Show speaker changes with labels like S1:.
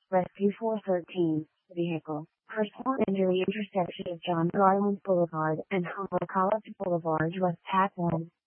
S1: Rescue 413, vehicle, personal injury intersection of John Garland Boulevard and Humboldt College Boulevard, West Pat 1.